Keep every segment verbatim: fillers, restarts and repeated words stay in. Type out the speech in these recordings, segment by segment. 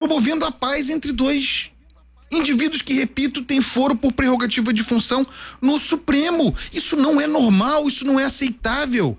promovendo a paz entre dois indivíduos que, repito, têm foro por prerrogativa de função no Supremo. Isso não é normal, isso não é aceitável.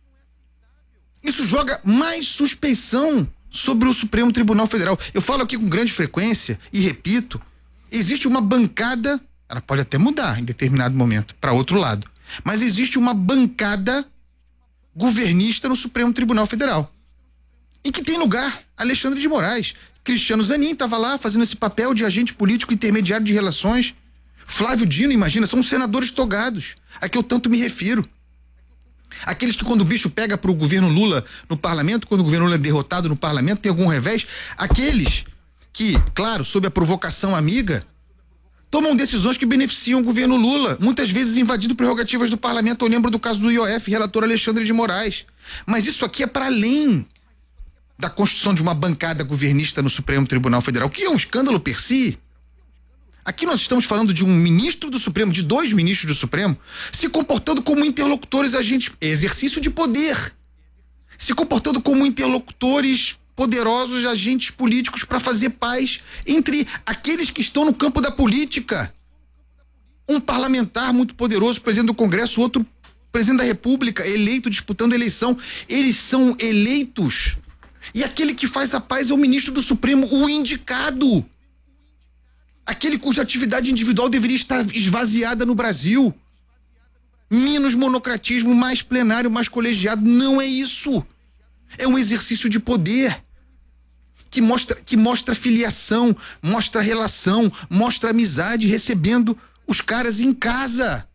Isso joga mais suspeição sobre o Supremo Tribunal Federal. Eu falo aqui com grande frequência e repito, existe uma bancada, ela pode até mudar em determinado momento para outro lado, mas existe uma bancada governista no Supremo Tribunal Federal. E que tem lugar Alexandre de Moraes. Cristiano Zanin estava lá fazendo esse papel de agente político intermediário de relações. Flávio Dino, imagina, são senadores togados, a que eu tanto me refiro. Aqueles que, quando o bicho pega pro governo Lula no parlamento, quando o governo Lula é derrotado no parlamento, tem algum revés. Aqueles que, claro, sob a provocação amiga, tomam decisões que beneficiam o governo Lula, muitas vezes invadindo prerrogativas do parlamento. Eu lembro do caso do I O F, relator Alexandre de Moraes. Mas isso aqui é para além da constituição de uma bancada governista no Supremo Tribunal Federal, que é um escândalo per si. Aqui nós estamos falando de um ministro do Supremo, de dois ministros do Supremo, se comportando como interlocutores agentes, exercício de poder, se comportando como interlocutores poderosos agentes políticos para fazer paz entre aqueles que estão no campo da política. Um parlamentar muito poderoso, presidente do Congresso, outro presidente da República, eleito, disputando a eleição. Eles são eleitos. E aquele que faz a paz é o ministro do Supremo, o indicado. Aquele cuja atividade individual deveria estar esvaziada no Brasil. Menos monocratismo, mais plenário, mais colegiado. Não é isso. É um exercício de poder que mostra, que mostra filiação, mostra relação, mostra amizade, recebendo os caras em casa.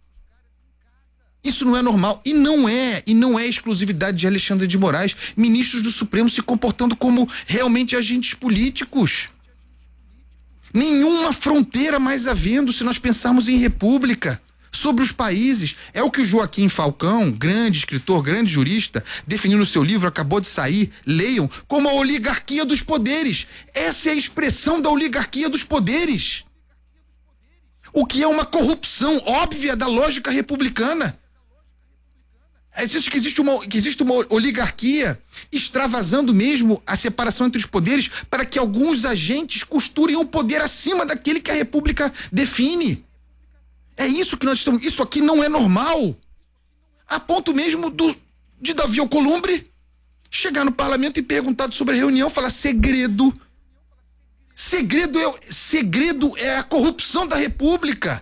Isso não é normal. E não é, e não é exclusividade de Alexandre de Moraes. Ministros do Supremo se comportando como realmente agentes políticos. Nenhuma fronteira mais havendo se nós pensarmos em república. Sobre os países, é o que o Joaquim Falcão, grande escritor, grande jurista, definiu no seu livro, acabou de sair, leiam, como a oligarquia dos poderes. Essa é a expressão da oligarquia dos poderes. O que é uma corrupção óbvia da lógica republicana. Existe, que, existe uma, que existe uma oligarquia extravasando mesmo a separação entre os poderes para que alguns agentes costurem o poder acima daquele que a república define. É isso que nós estamos. Isso aqui não é normal. A ponto mesmo do, de Davi Alcolumbre chegar no parlamento e perguntar sobre a reunião, falar segredo. Segredo é, segredo é a corrupção da República.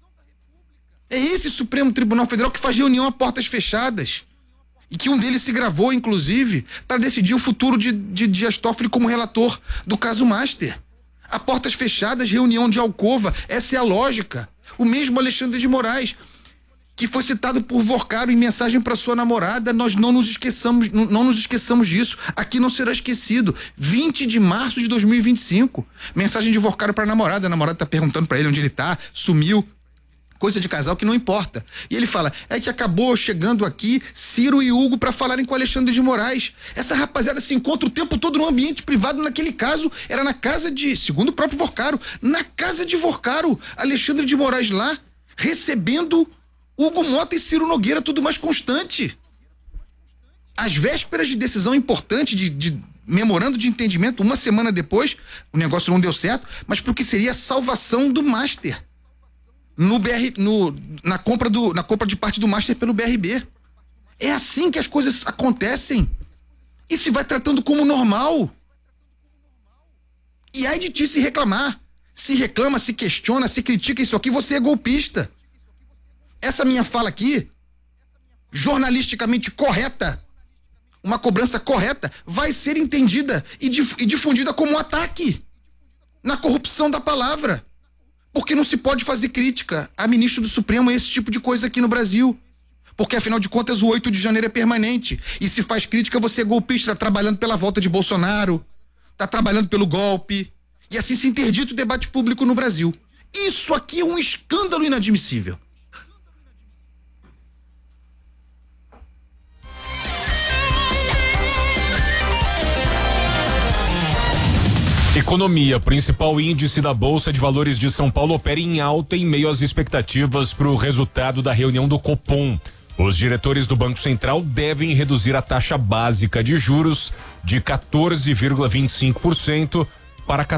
É esse Supremo Tribunal Federal que faz reunião a portas fechadas. E que um deles se gravou, inclusive, para decidir o futuro de, de Dias Toffoli como relator do caso Master. A portas fechadas, reunião de alcova. Essa é a lógica. O mesmo Alexandre de Moraes, que foi citado por Vorcaro em mensagem para sua namorada, nós não nos esqueçamos, não, não nos esqueçamos disso. Aqui não será esquecido. vinte de março de dois mil e vinte e cinco. Mensagem de Vorcaro para a namorada. A namorada tá perguntando para ele onde ele tá, sumiu. Coisa de casal que não importa. E ele fala, é que acabou chegando aqui Ciro e Hugo para falarem com Alexandre de Moraes. Essa rapaziada se encontra o tempo todo no ambiente privado. Naquele caso, era na casa de, segundo o próprio Vorcaro, na casa de Vorcaro, Alexandre de Moraes lá, recebendo Hugo Mota e Ciro Nogueira, tudo mais constante. Às vésperas de decisão importante, de, de memorando de entendimento, uma semana depois, o negócio não deu certo, mas porque seria a salvação do Master. No B R, no, na, compra do, na compra de parte do Master pelo B R B. É assim que as coisas acontecem. E se vai tratando como normal. E aí de ti se reclamar. Se reclama, se questiona, se critica isso aqui, você é golpista. Essa minha fala aqui, jornalisticamente correta, uma cobrança correta, vai ser entendida e, dif, e difundida como um ataque na corrupção da palavra. Porque não se pode fazer crítica a ministro do Supremo a esse tipo de coisa aqui no Brasil. Porque, afinal de contas, o oito de janeiro é permanente. E se faz crítica, você é golpista, tá trabalhando pela volta de Bolsonaro, tá trabalhando pelo golpe. E assim se interdita o debate público no Brasil. Isso aqui é um escândalo inadmissível. Economia, principal índice da Bolsa de Valores de São Paulo, opera em alta em meio às expectativas para o resultado da reunião do Copom. Os diretores do Banco Central devem reduzir a taxa básica de juros de quatorze vírgula vinte e cinco por cento para